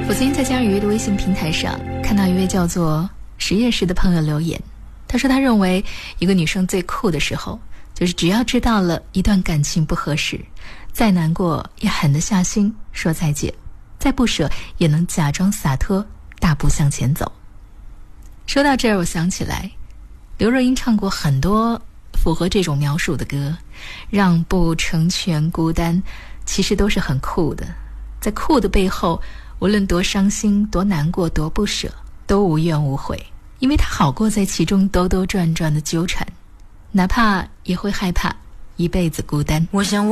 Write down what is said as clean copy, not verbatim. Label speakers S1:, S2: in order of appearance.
S1: 我最近在家鱼的微信平台上看到一位叫做实验室的朋友留言，他说他认为一个女生最酷的时候，就是只要知道了一段感情不合适，再难过也狠得下心说再见，再不舍也能假装洒脱大步向前走。说到这儿，我想起来刘若英唱过很多符合这种描述的歌，让步、成全、孤单，其实都是很酷的。在酷的背后，无论多伤心、多难过、多不舍，都无怨无悔，因为它好过在其中兜兜转转的纠缠，哪怕也会害怕一辈子孤单。
S2: 我想